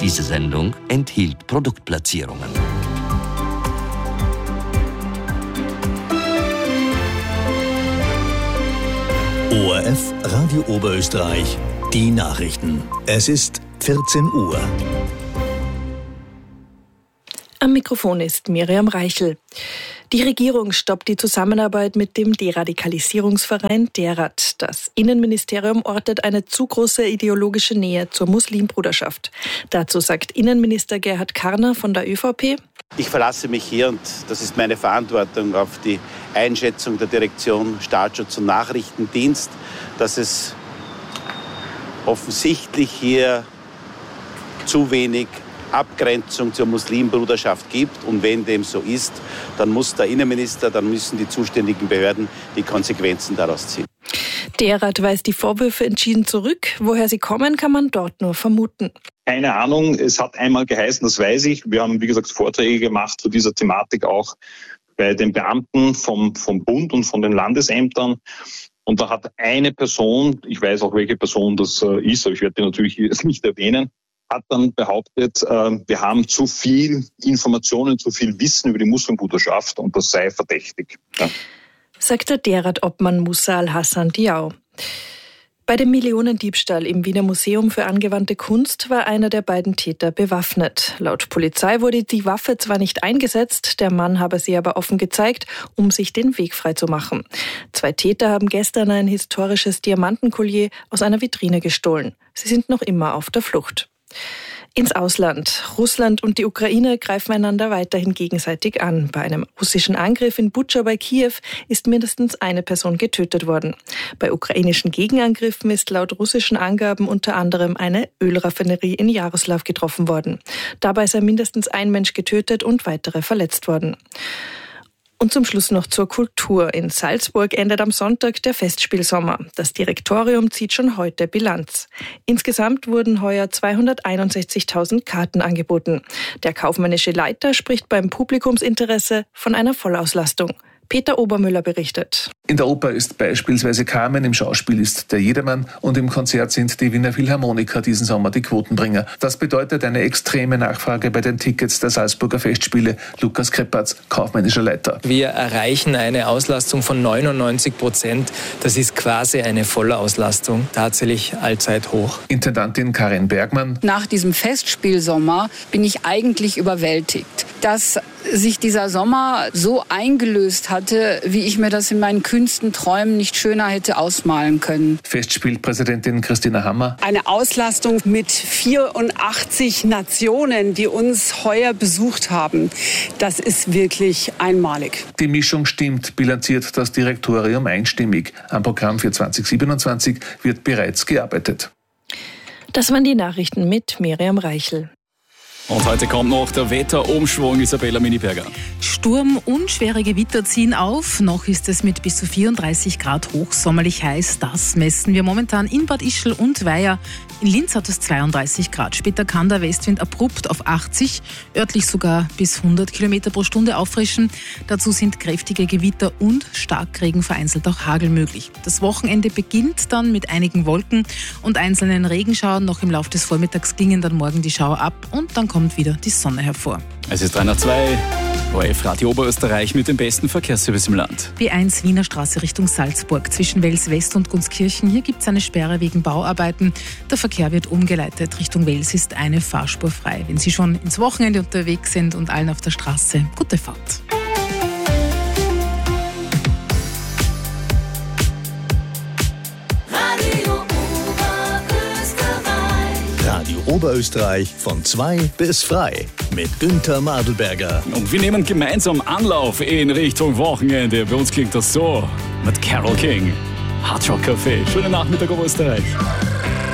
Diese Sendung enthielt Produktplatzierungen. ORF Radio Oberösterreich, die Nachrichten. Es ist 14 Uhr. Am Mikrofon ist Miriam Reichel. Die Regierung stoppt die Zusammenarbeit mit dem Deradikalisierungsverein DERAD. Das Innenministerium ortet eine zu große ideologische Nähe zur Muslimbruderschaft. Dazu sagt Innenminister Gerhard Karner von der ÖVP: Ich verlasse mich hier, und das ist meine Verantwortung, auf die Einschätzung der Direktion Staatsschutz und Nachrichtendienst, dass es offensichtlich hier zu wenig Abgrenzung zur Muslimbruderschaft gibt. Und wenn dem so ist, dann muss der Innenminister, dann müssen die zuständigen Behörden die Konsequenzen daraus ziehen. DERAD weist die Vorwürfe entschieden zurück. Woher sie kommen, kann man dort nur vermuten. Keine Ahnung, es hat einmal geheißen, das weiß ich. Wir haben, wie gesagt, Vorträge gemacht zu dieser Thematik auch bei den Beamten vom Bund und von den Landesämtern. Und da hat eine Person, ich weiß auch, welche Person das ist, aber ich werde die natürlich jetzt nicht erwähnen, hat dann behauptet, wir haben zu viel Informationen, zu viel Wissen über die Muslimbruderschaft und das sei verdächtig. Ja. Sagt der DERAD-Obmann Musa Al-Hassan Diao. Bei dem Millionendiebstahl im Wiener Museum für angewandte Kunst war einer der beiden Täter bewaffnet. Laut Polizei wurde die Waffe zwar nicht eingesetzt, der Mann habe sie aber offen gezeigt, um sich den Weg freizumachen. 2 Täter haben gestern ein historisches Diamantenkollier aus einer Vitrine gestohlen. Sie sind noch immer auf der Flucht. Ins Ausland. Russland und die Ukraine greifen einander weiterhin gegenseitig an. Bei einem russischen Angriff in Butscha bei Kiew ist mindestens eine Person getötet worden. Bei ukrainischen Gegenangriffen ist laut russischen Angaben unter anderem eine Ölraffinerie in Jaroslaw getroffen worden. Dabei sei mindestens ein Mensch getötet und weitere verletzt worden. Und zum Schluss noch zur Kultur. In Salzburg endet am Sonntag der Festspielsommer. Das Direktorium zieht schon heute Bilanz. Insgesamt wurden heuer 261.000 Karten angeboten. Der kaufmännische Leiter spricht beim Publikumsinteresse von einer Vollauslastung. Peter Obermüller berichtet. In der Oper ist beispielsweise Carmen, im Schauspiel ist der Jedermann und im Konzert sind die Wiener Philharmoniker diesen Sommer die Quotenbringer. Das bedeutet eine extreme Nachfrage bei den Tickets der Salzburger Festspiele. Lukas Kreppatz, kaufmännischer Leiter. Wir erreichen eine Auslastung von 99%. Das ist quasi eine Vollauslastung, tatsächlich allzeit hoch. Intendantin Karin Bergmann. Nach diesem Festspielsommer bin ich eigentlich überwältigt, dass sich dieser Sommer so eingelöst hatte, wie ich mir das in meinen kühnsten Träumen nicht schöner hätte ausmalen können. Festspielpräsidentin Christina Hammer. Eine Auslastung mit 84 Nationen, die uns heuer besucht haben, das ist wirklich einmalig. Die Mischung stimmt, bilanziert das Direktorium einstimmig. Am Programm für 2027 wird bereits gearbeitet. Das waren die Nachrichten mit Miriam Reichel. Und heute kommt noch der Wetterumschwung, Isabella Miniberger. Sturm und schwere Gewitter ziehen auf. Noch ist es mit bis zu 34 Grad hochsommerlich heiß. Das messen wir momentan in Bad Ischl und Weiher. In Linz hat es 32 Grad. Später kann der Westwind abrupt auf 80, örtlich sogar bis 100 Kilometer pro Stunde auffrischen. Dazu sind kräftige Gewitter und Starkregen, vereinzelt auch Hagel möglich. Das Wochenende beginnt dann mit einigen Wolken und einzelnen Regenschauern. Noch im Laufe des Vormittags klingen dann morgen die Schauer ab und dann kommt wieder die Sonne hervor. Es ist 3 nach 2. ORF Radio Oberösterreich mit dem besten Verkehrsservice im Land. B1 Wiener Straße Richtung Salzburg zwischen Wels West und Gunskirchen. Hier gibt es eine Sperre wegen Bauarbeiten. Der Verkehr wird umgeleitet. Richtung Wels ist eine Fahrspur frei. Wenn Sie schon ins Wochenende unterwegs sind und allen auf der Straße, gute Fahrt. Radio Oberösterreich von 2 bis frei mit Günther Madelberger. Und wir nehmen gemeinsam Anlauf in Richtung Wochenende. Bei uns klingt das so mit Carole King. Hard Rock Café. Schönen Nachmittag, Oberösterreich.